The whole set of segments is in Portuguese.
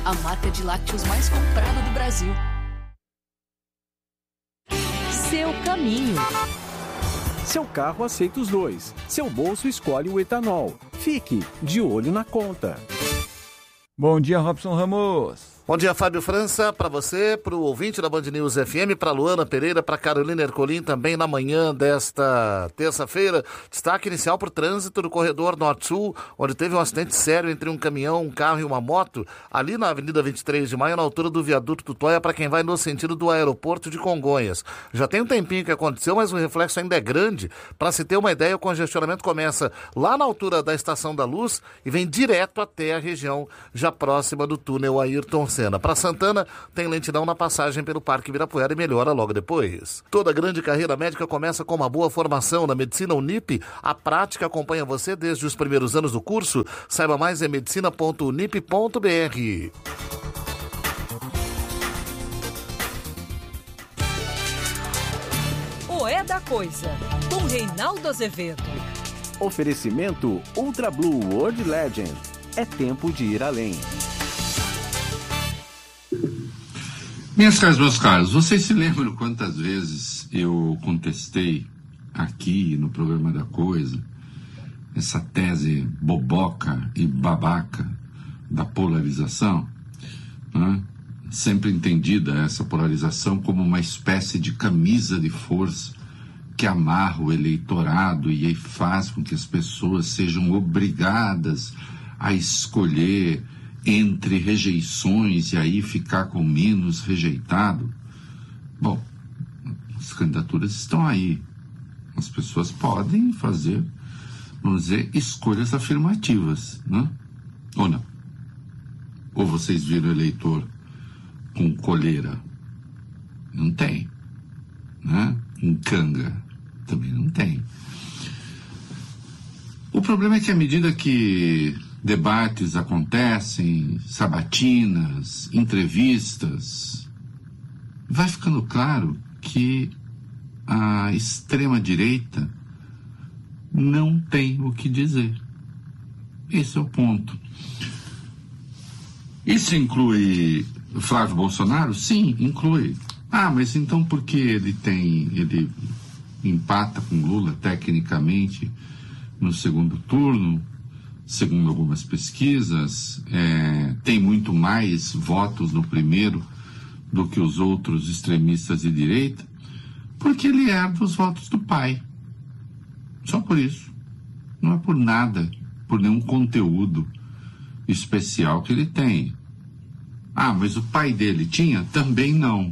a marca de lácteos mais comprada do Brasil. Seu caminho. Seu carro aceita os dois. Seu bolso escolhe o etanol. Fique de olho na conta. Bom dia, Robson Ramos. Bom dia, Fábio França, para você, para o ouvinte da Band News FM, para Luana Pereira, para Carolina Ercolim, também na manhã desta terça-feira. Destaque inicial para o trânsito do corredor Norte-Sul, onde teve um acidente sério entre um caminhão, um carro e uma moto, ali na Avenida 23 de Maio, na altura do viaduto Tutóia, para quem vai no sentido do aeroporto de Congonhas. Já tem um tempinho que aconteceu, mas o reflexo ainda é grande. Para se ter uma ideia, o congestionamento começa lá na altura da Estação da Luz e vem direto até a região já próxima do túnel Ayrton Senna. Para Santana, tem lentidão na passagem pelo Parque Ibirapuera e melhora logo depois. Toda grande carreira médica começa com uma boa formação na Medicina Unip. A prática acompanha você desde os primeiros anos do curso. Saiba mais em medicina.unip.br. O É da Coisa, com Reinaldo Azevedo. Oferecimento Ultra Blue World Legend. É tempo de ir além. Minhas caras, meus caros, vocês se lembram quantas vezes eu contestei aqui no programa da Coisa essa tese boboca e babaca da polarização? Né? Sempre entendida essa polarização como uma espécie de camisa de força que amarra o eleitorado e aí faz com que as pessoas sejam obrigadas a escolher entre rejeições e aí ficar com menos rejeitado. Bom, as candidaturas estão aí. As pessoas podem fazer, vamos dizer, escolhas afirmativas, né? Ou não? Ou vocês viram o eleitor com coleira? Não tem. Né? Um canga? Também não tem. O problema é que à medida que debates acontecem, sabatinas, entrevistas, vai ficando claro que a extrema-direita não tem o que dizer. Esse é o ponto. Isso inclui Flávio Bolsonaro? Sim, inclui. Ah, mas então por que ele empata com Lula tecnicamente no segundo turno? Segundo algumas pesquisas, tem muito mais votos no primeiro do que os outros extremistas de direita, porque ele herda os votos do pai. Só por isso. Não é por nada, por nenhum conteúdo especial que ele tem. Ah, mas o pai dele tinha? Também não.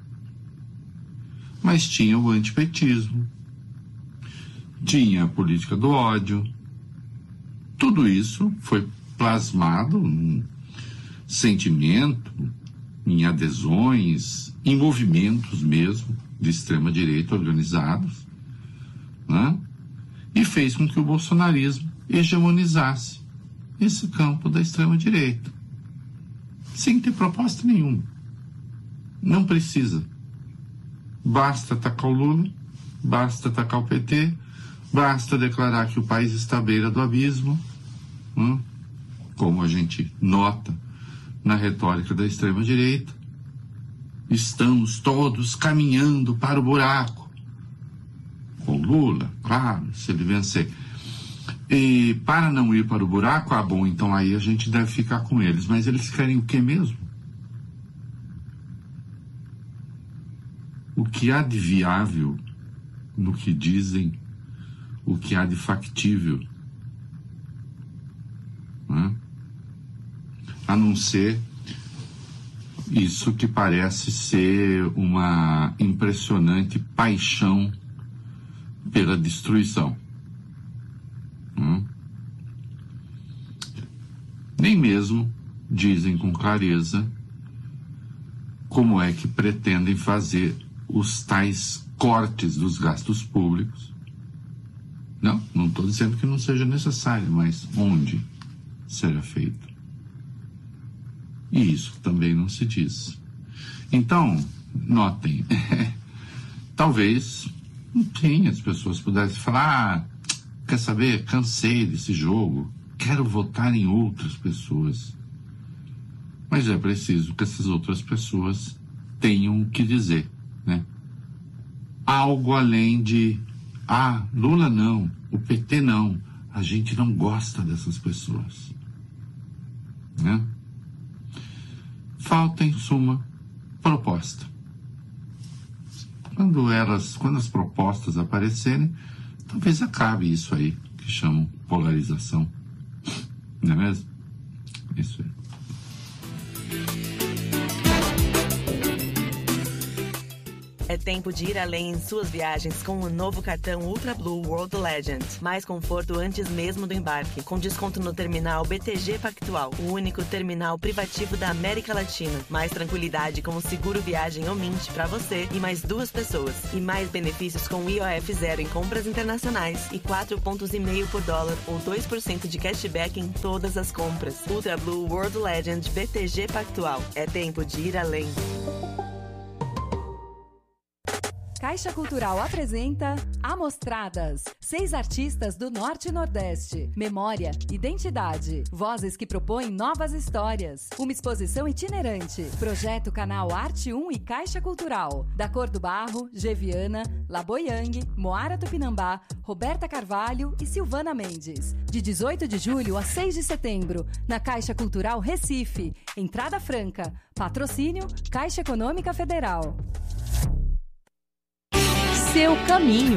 Mas tinha o antipetismo, tinha a política do ódio. Tudo isso foi plasmado em sentimento, em adesões, em movimentos mesmo de extrema-direita organizados, né? E fez com que o bolsonarismo hegemonizasse esse campo da extrema-direita, sem ter proposta nenhuma. Não precisa. Basta atacar o Lula, basta atacar o PT, basta declarar que o país está à beira do abismo, como a gente nota na retórica da extrema-direita. Estamos todos caminhando para o buraco. Com Lula, claro, se ele vencer. E para não ir para o buraco, bom, então aí a gente deve ficar com eles. Mas eles querem o que mesmo? O que há de viável no que dizem, o que há de factível, né? A não ser isso que parece ser uma impressionante paixão pela destruição. Nem mesmo dizem com clareza como é que pretendem fazer os tais cortes dos gastos públicos. Não estou dizendo que não seja necessário, mas onde será feito? E isso também não se diz. Então, notem, talvez, enfim, as pessoas pudessem falar, quer saber, cansei desse jogo, quero votar em outras pessoas. mas é preciso que essas outras pessoas tenham o que dizer, né? Algo além de, Lula não, o PT não, a gente não gosta dessas pessoas, né? Falta, em suma, proposta. Quando as propostas aparecerem, talvez acabe isso aí que chamam polarização, não é mesmo? Isso aí. É tempo de ir além em suas viagens com o novo cartão Ultra Blue World Legend. Mais conforto antes mesmo do embarque, com desconto no terminal BTG Pactual, o único terminal privativo da América Latina. Mais tranquilidade com o seguro viagem Omint para você e mais 2 pessoas. E mais benefícios com IOF zero em compras internacionais e 4,5 pontos por dólar ou 2% de cashback em todas as compras. Ultra Blue World Legend BTG Pactual. É tempo de ir além. Caixa Cultural apresenta Amostradas. 6 artistas do Norte e Nordeste. Memória, identidade. Vozes que propõem novas histórias. Uma exposição itinerante. Projeto Canal Arte 1 e Caixa Cultural. Da Cor do Barro, Geviana, Laboyang, Moara Tupinambá, Roberta Carvalho e Silvana Mendes. De 18 de julho a 6 de setembro, na Caixa Cultural Recife. Entrada franca. Patrocínio Caixa Econômica Federal. Seu caminho.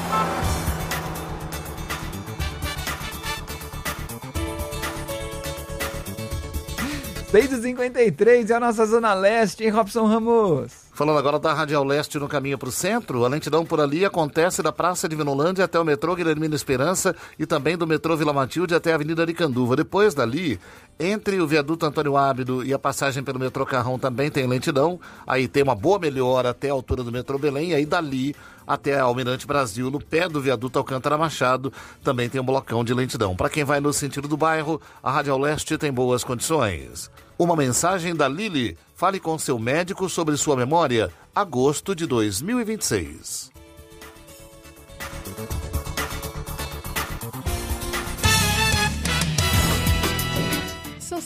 6h53 é a nossa Zona Leste, hein, Robson Ramos? Falando agora da Radial Leste no caminho para o centro, a lentidão por ali acontece da Praça de Vinolândia até o metrô Guilhermina Esperança e também do metrô Vila Matilde até a Avenida Aricanduva. Depois dali, entre o viaduto Antônio Ábido e a passagem pelo metrô Carrão também tem lentidão. Aí tem uma boa melhora até a altura do metrô Belém e aí dali até Almirante Brasil, no pé do viaduto Alcântara Machado, também tem um blocão de lentidão. Para quem vai no sentido do bairro, a Radial Leste tem boas condições. Uma mensagem da Lili. Fale com seu médico sobre sua memória. Agosto de 2026. São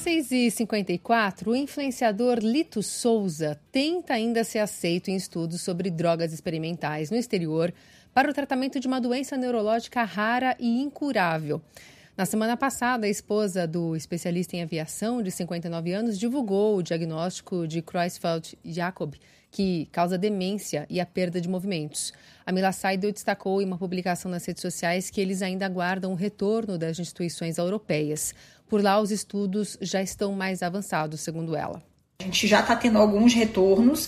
6h54. O influenciador Lito Souza tenta ainda ser aceito em estudos sobre drogas experimentais no exterior para o tratamento de uma doença neurológica rara e incurável. Na semana passada, a esposa do especialista em aviação, de 59 anos, divulgou o diagnóstico de Creutzfeldt-Jakob, que causa demência e a perda de movimentos. A Mila Seidel destacou em uma publicação nas redes sociais que eles ainda aguardam o retorno das instituições europeias. Por lá, os estudos já estão mais avançados, segundo ela. A gente já está tendo alguns retornos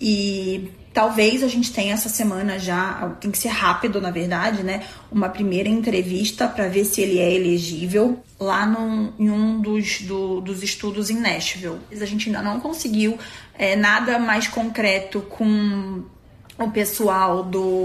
e talvez a gente tenha essa semana já, tem que ser rápido na verdade, né? Uma primeira entrevista para ver se ele é elegível lá em um dos estudos em Nashville. A gente ainda não conseguiu nada mais concreto com o pessoal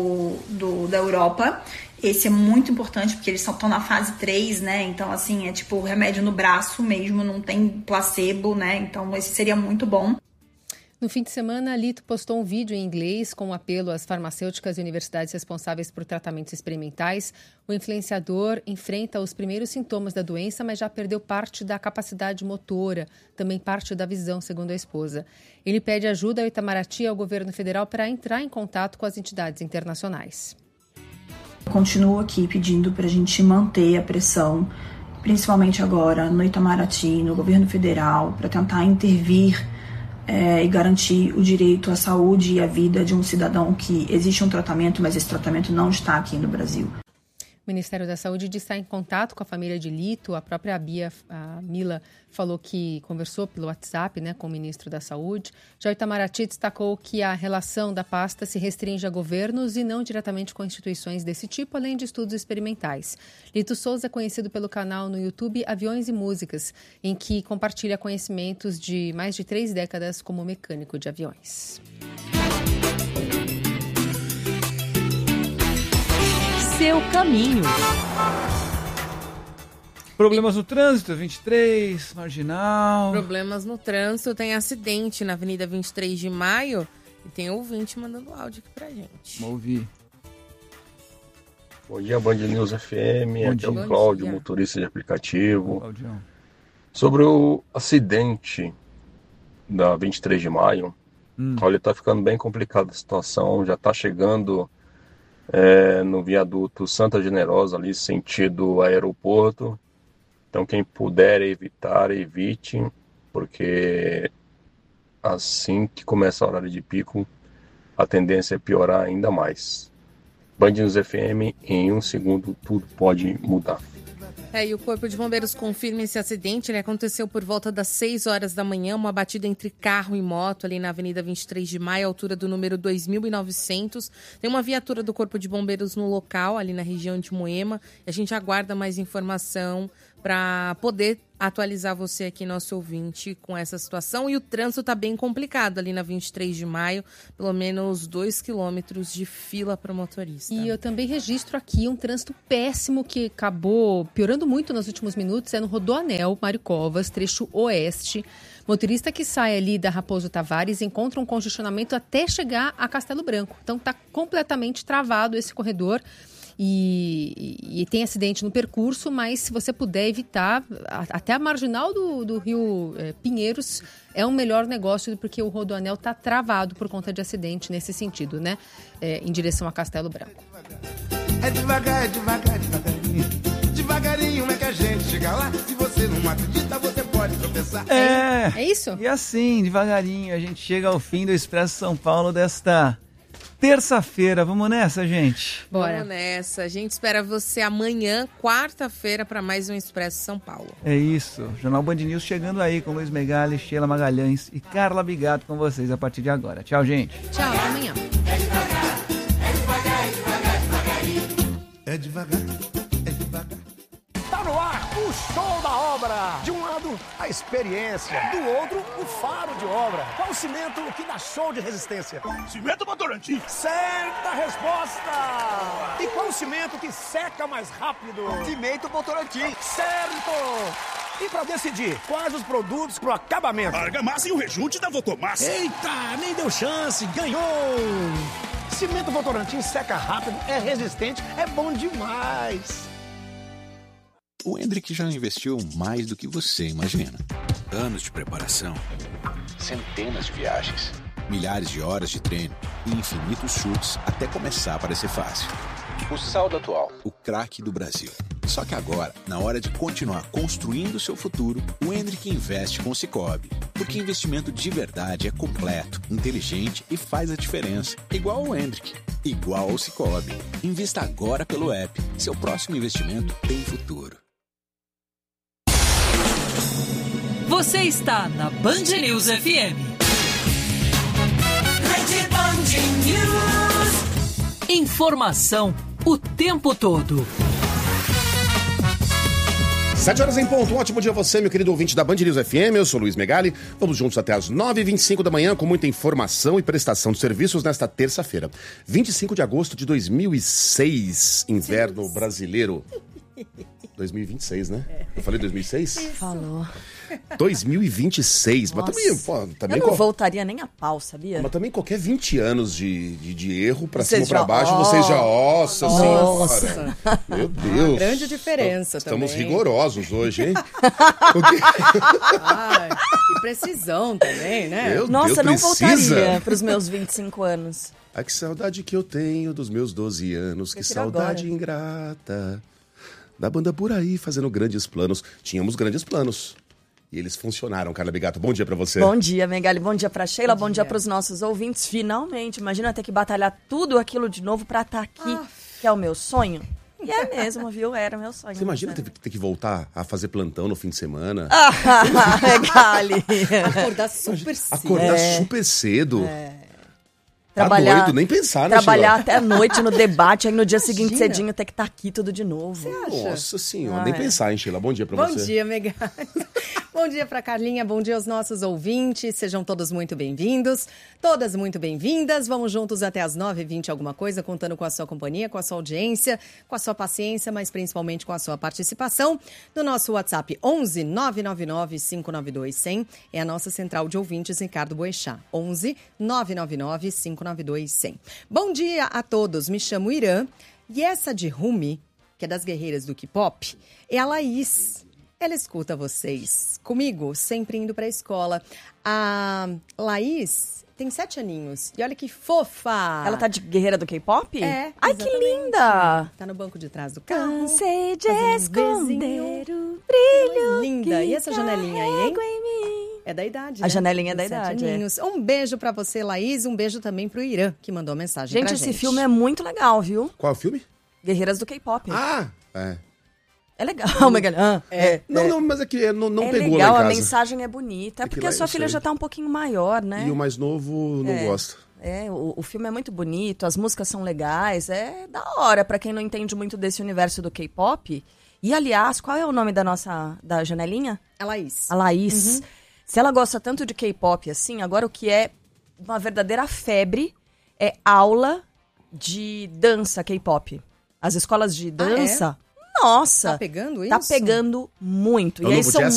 da Europa. Esse é muito importante porque eles estão na fase 3, né? Então, assim, é tipo remédio no braço mesmo, não tem placebo, né? Então, esse seria muito bom. No fim de semana, Lito postou um vídeo em inglês com um apelo às farmacêuticas e universidades responsáveis por tratamentos experimentais. O influenciador enfrenta os primeiros sintomas da doença, mas já perdeu parte da capacidade motora, também parte da visão, segundo a esposa. Ele pede ajuda ao Itamaraty e ao governo federal para entrar em contato com as entidades internacionais. Continuo aqui pedindo para a gente manter a pressão, principalmente agora no Itamaraty, no governo federal, para tentar intervir e garantir o direito à saúde e à vida de um cidadão que existe um tratamento, mas esse tratamento não está aqui no Brasil. O Ministério da Saúde está em contato com a família de Lito. A própria Mila, falou que conversou pelo WhatsApp, né, com o ministro da Saúde. Já o Itamaraty destacou que a relação da pasta se restringe a governos e não diretamente com instituições desse tipo, além de estudos experimentais. Lito Souza é conhecido pelo canal no YouTube Aviões e Músicas, em que compartilha conhecimentos de mais de 3 décadas como mecânico de aviões. Seu caminho. Problemas no trânsito, 23, marginal. Problemas no trânsito, tem acidente na Avenida 23 de Maio e tem ouvinte mandando áudio aqui pra gente. Vamos ouvir. Bom dia, Band News FM, aqui é o Cláudio, motorista de aplicativo. Claudião. Sobre o acidente da 23 de maio, olha, tá ficando bem complicada a situação, já tá chegando no viaduto Santa Generosa, ali sentido aeroporto. Então quem puder evitar, evite, porque assim que começa o horário de pico, a tendência é piorar ainda mais. Band News FM, em 1 segundo tudo pode mudar. E o Corpo de Bombeiros confirma esse acidente. Ele aconteceu por volta das 6 horas da manhã, uma batida entre carro e moto ali na Avenida 23 de Maio, altura do número 2900. Tem uma viatura do Corpo de Bombeiros no local, ali na região de Moema. A gente aguarda mais informação para poder atualizar você aqui, nosso ouvinte, com essa situação. E o trânsito está bem complicado ali na 23 de maio, pelo menos 2 quilômetros de fila para o motorista. E eu também registro aqui um trânsito péssimo que acabou piorando muito nos últimos minutos, é no Rodoanel, Mário Covas, trecho oeste. Motorista que sai ali da Raposo Tavares encontra um congestionamento até chegar a Castelo Branco. Então está completamente travado esse corredor. E tem acidente no percurso, mas se você puder evitar, até a marginal do Rio Pinheiros é um melhor negócio, porque o Rodoanel está travado por conta de acidente nesse sentido, né? Em direção a Castelo Branco. É devagar, devagarinho. Devagarinho é que a gente chega lá. Se você não acredita, você pode tropeçar. É isso? E assim, devagarinho, a gente chega ao fim do Expresso São Paulo desta terça-feira. Vamos nessa, gente? Bora. Vamos nessa. A gente espera você amanhã, quarta-feira, para mais um Expresso São Paulo. É isso. Jornal Band News chegando aí com Luiz Megali, Sheila Magalhães e Carla Bigato com vocês a partir de agora. Tchau, gente. Tchau, até amanhã. É devagar, é devagar, é devagar, devagarinho. É devagar, é devagar. Tá no ar o show da obra. De um lado, a experiência. Do outro, o faro de obra. Qual o cimento que dá show de resistência? Cimento Votorantim. Certa resposta. E qual o cimento que seca mais rápido? Cimento Votorantim. Certo. E pra decidir, quais os produtos pro acabamento? Argamassa e o rejunte da Votomassa. Eita, nem deu chance. Ganhou. Cimento Votorantim seca rápido, é resistente, é bom demais. O Hendrick já investiu mais do que você imagina. Anos de preparação, centenas de viagens, milhares de horas de treino e infinitos chutes até começar a parecer fácil. O saldo atual, o craque do Brasil. Só que agora, na hora de continuar construindo seu futuro, o Hendrick investe com o Sicoob. Porque investimento de verdade é completo, inteligente e faz a diferença. Igual o Hendrick, igual ao Sicoob. Invista agora pelo app. Seu próximo investimento tem futuro. Você está na Band News FM. Rede Band News. Informação o tempo todo. 7 horas em ponto. Um ótimo dia a você, meu querido ouvinte da Band News FM. Eu sou Luiz Megali. Vamos juntos até as 9h25 da manhã com muita informação e prestação de serviços nesta terça-feira. 25 de agosto de 2006, inverno brasileiro. 2026, né? Eu falei 2006? Falou. 2026. Nossa. Mas também eu não voltaria nem a pau, sabia? Mas também qualquer 20 anos de erro pra cima ou pra baixo, vocês já... Nossa senhora! Meu Deus! Uma grande diferença Estamos também. rigorosos hoje, hein? Ai, que precisão também, né? Meu Nossa, Deus, não voltaria pros meus 25 anos. Ai, que saudade que eu tenho dos meus 12 anos. Que saudade ingrata. Da banda por aí, fazendo grandes planos. Tínhamos grandes planos. E eles funcionaram, Carla Bigato. Bom dia pra você. Bom dia, Megali. Bom dia pra Sheila. Bom dia pros nossos ouvintes. Finalmente, imagina ter que batalhar tudo aquilo de novo pra estar aqui, que é o meu sonho. E é mesmo, viu? Era o meu sonho. Você imagina ter que voltar a fazer plantão no fim de semana? Megali. Acordar super cedo. Acordar super cedo. Trabalhar, tá doido, nem pensar, né, trabalhar Sheila? até a noite no debate, aí no dia seguinte cedinho ter que estar aqui tudo de novo. Nossa senhora, nem pensar, hein, Sheila? Bom dia pra você. Bom dia, Megali. Bom dia pra Carlinha, bom dia aos nossos ouvintes. Sejam todos muito bem-vindos, todas muito bem-vindas. Vamos juntos até as 9h20 alguma coisa, contando com a sua companhia, com a sua audiência, com a sua paciência, mas principalmente com a sua participação. No nosso WhatsApp 11 999 592 100 é a nossa central de ouvintes, Ricardo Boechat. 11 999 592 100. Bom dia a todos, me chamo Irã e essa de Rumi, que é das guerreiras do K-pop, é a Laís. ela escuta vocês. Comigo, sempre indo pra escola. A Laís tem 7 aninhos. E olha que fofa! Ela tá de guerreira do K-pop? É. Ai, que linda! Tá no banco de trás do carro. Cansei de esconder o brilho. Linda. E essa que janelinha aí, hein? carrego em mim. É da idade, A né? janelinha é da 7 idade, aninhos. Um beijo pra você, Laís. Um beijo também pro Irã, que mandou mensagem pra gente. Esse filme é muito legal, viu? Qual é o filme? Guerreiras do K-pop. É legal, Magali. Não, mas é que não pegou legal, lá em casa. a mensagem é bonita. É porque lá a sua eu filha sei. já tá um pouquinho maior, né? E o mais novo não gosta. O filme é muito bonito, as músicas são legais, é da hora pra quem não entende muito desse universo do K-pop. E, aliás, qual é o nome da janelinha? A Laís. A Laís. Se ela gosta tanto de K-pop assim, agora o que é uma verdadeira febre é aula de dança K-pop. As escolas de dança... Nossa! Tá pegando isso? Tá pegando muito. É o E aí novo são jazz?